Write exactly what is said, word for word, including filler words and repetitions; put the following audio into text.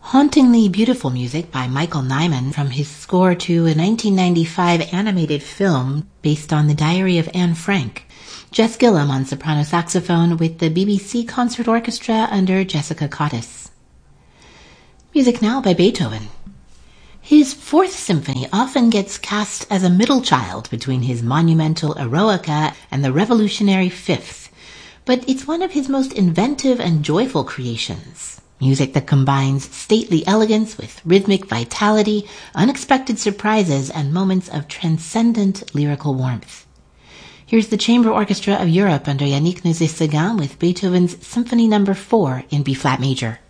Hauntingly beautiful music by Michael Nyman from his score to a nineteen ninety-five animated film based on the diary of Anne Frank. Jess Gillum on soprano saxophone with the B B C Concert Orchestra under Jessica Cottis. Music now by Beethoven. His Fourth Symphony often gets cast as a middle child between his monumental Eroica and the revolutionary Fifth, but it's one of his most inventive and joyful creations. Music that combines stately elegance with rhythmic vitality, unexpected surprises, and moments of transcendent lyrical warmth. Here's the Chamber Orchestra of Europe under Yannick Nézet-Séguin with Beethoven's Symphony Number four in B-flat major.